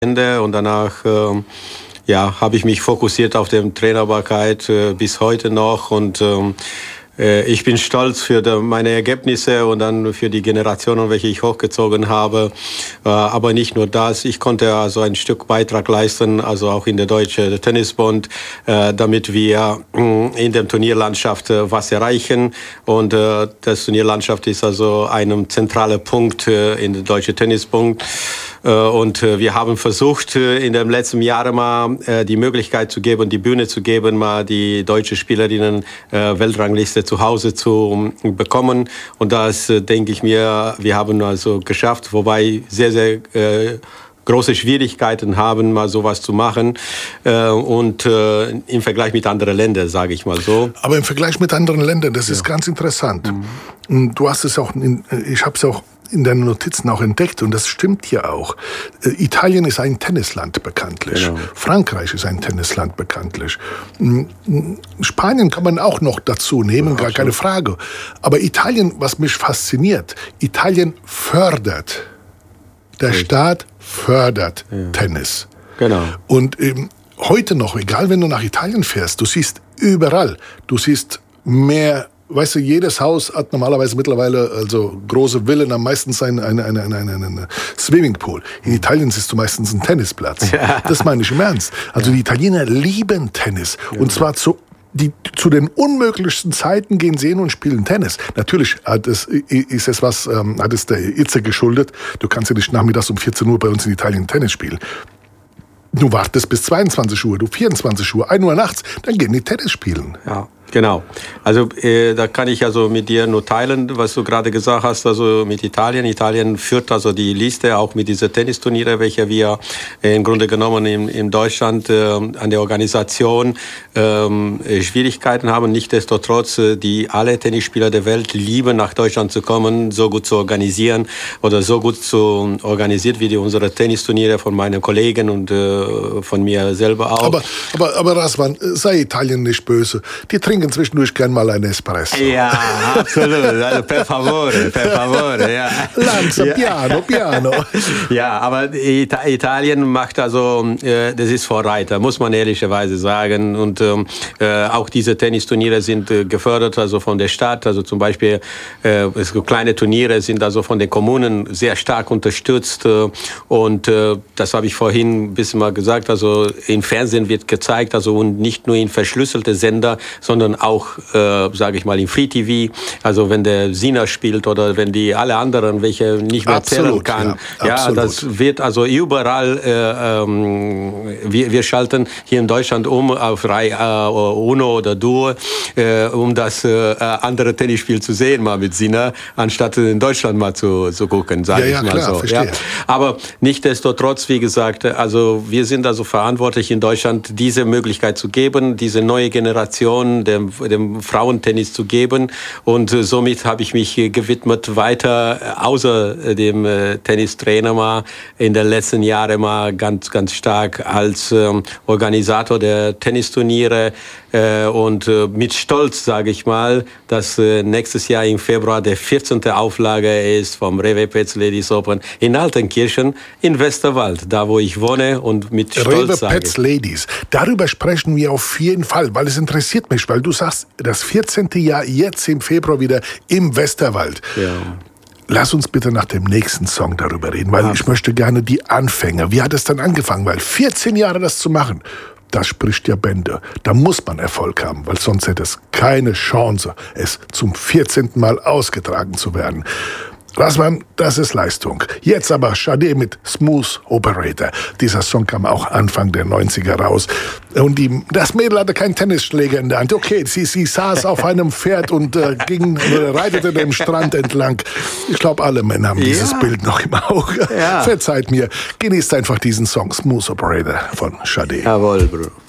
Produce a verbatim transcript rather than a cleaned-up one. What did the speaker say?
Ende und danach ähm, ja, habe ich mich fokussiert auf die Trainerbarkeit äh, bis heute noch und ähm, äh, ich bin stolz für die, meine Ergebnisse und dann für die Generationen, welche ich hochgezogen habe. Äh, aber nicht nur das, ich konnte also ein Stück Beitrag leisten, also auch in der Deutsche Tennisbund, äh, damit wir äh, in der Turnierlandschaft äh, was erreichen. Und äh, das Turnierlandschaft ist also ein zentraler Punkt äh, in der Deutsche Tennisbund. Und wir haben versucht, in den letzten Jahren mal die Möglichkeit zu geben, die Bühne zu geben, mal die deutsche Spielerinnen Weltrangliste zu Hause zu bekommen. Und das denke ich mir, wir haben also geschafft, wobei sehr, sehr äh, große Schwierigkeiten haben, mal sowas zu machen. Äh, und äh, im Vergleich mit anderen Ländern, sage ich mal so. Aber im Vergleich mit anderen Ländern, das ist ja ganz interessant. Mhm. Du hast es auch, in, ich habe es auch in deinen Notizen auch entdeckt und das stimmt ja auch. Äh, Italien ist ein Tennisland bekanntlich. Genau. Frankreich ist ein Tennisland bekanntlich. Spanien kann man auch noch dazu nehmen, ja, gar keine Frage. Aber Italien, was mich fasziniert, Italien fördert. Der Staat fördert ja. Tennis. Genau. Und ähm, heute noch, egal wenn du nach Italien fährst, du siehst überall, du siehst mehr. Weißt du, jedes Haus hat normalerweise mittlerweile also große Villen, am meisten ein eine, eine, eine, eine, eine Swimmingpool. In Italien siehst du meistens einen Tennisplatz. Ja. Das meine ich im Ernst. Also ja. Die Italiener lieben Tennis. Ja. Und zwar zu, die, zu den unmöglichsten Zeiten gehen sie hin und spielen Tennis. Natürlich hat es, ist es was, ähm, hat es der Hitze geschuldet. Du kannst ja nicht nachmittags um vierzehn Uhr bei uns in Italien Tennis spielen. Du wartest bis zweiundzwanzig Uhr, du vierundzwanzig Uhr, ein Uhr nachts, dann gehen die Tennis spielen. Ja. Genau. Also äh, da kann ich also mit dir nur teilen, was du gerade gesagt hast, also mit Italien. Italien führt also die Liste auch mit diesen Tennisturniere, welche wir äh, im Grunde genommen in, in Deutschland äh, an der Organisation ähm, Schwierigkeiten haben. Nichtsdestotrotz, äh, die alle Tennisspieler der Welt lieben, nach Deutschland zu kommen, so gut zu organisieren oder so gut zu organisiert wie die unsere Tennisturniere von meinen Kollegen und äh, von mir selber auch. Aber, aber, aber Razvan, sei Italien nicht böse. Die trinken zwischendurch gern mal ein Espresso. Ja, absolut. Also per favore, per favore, ja. Langsam, ja. piano, piano. Ja, aber Ita- Italien macht also, äh, das ist Vorreiter, muss man ehrlicherweise sagen. Und äh, auch diese Tennisturniere sind äh, gefördert, also von der Stadt. Also zum Beispiel äh, so kleine Turniere sind also von den Kommunen sehr stark unterstützt. Äh, und äh, das habe ich vorhin ein bisschen mal gesagt. Also im Fernsehen wird gezeigt, also und nicht nur in verschlüsselte Sender, sondern auch, äh, sage ich mal, im Free T V, also wenn der Sina spielt oder wenn die alle anderen, welche nicht mehr zählen kann. Ja, ja, das wird also überall, äh, ähm, wir, wir schalten hier in Deutschland um auf Rai äh, Uno oder Duo, äh, um das äh, andere Tennisspiel zu sehen, mal mit Sina, anstatt in Deutschland mal zu, zu gucken, sage ja, ich ja, mal klar, so. Verstehe. Ja. Aber nichtsdestotrotz, wie gesagt, also wir sind also verantwortlich in Deutschland, diese Möglichkeit zu geben, diese neue Generation dem, dem Frauentennis zu geben. Und äh, somit habe ich mich äh, gewidmet, weiter äh, außer dem äh, Tennistrainer mal in den letzten Jahren mal ganz, ganz stark als ähm, Organisator der Tennisturniere äh, und äh, mit Stolz sage ich mal, dass äh, nächstes Jahr im Februar der vierzehnte Auflage ist vom Rewe Pets Ladies Open in Altenkirchen in Westerwald, da wo ich wohne und mit Stolz Rewe sage Pets Ladies, darüber sprechen wir auf jeden Fall, weil es interessiert mich, weil du sagst, das vierzehnte Jahr jetzt im Februar wieder im Westerwald. Ja. Lass uns bitte nach dem nächsten Song darüber reden, weil ja. ich möchte gerne die Anfänge. Wie hat es dann angefangen? Weil vierzehn Jahre das zu machen, das spricht ja Bände. Da muss man Erfolg haben, weil sonst hätte es keine Chance, es zum vierzehnten Mal ausgetragen zu werden. Razvan, das ist Leistung. Jetzt aber Sade mit Smooth Operator. Dieser Song kam auch Anfang der neunziger raus. Und die, das Mädel hatte keinen Tennisschläger in der Hand. Okay, sie, sie saß auf einem Pferd und äh, ging, äh, reitete den Strand entlang. Ich glaube, alle Männer haben ja. dieses Bild noch im Auge. Ja. Verzeiht mir. Genießt einfach diesen Song Smooth Operator von Sade. Jawohl, Bro.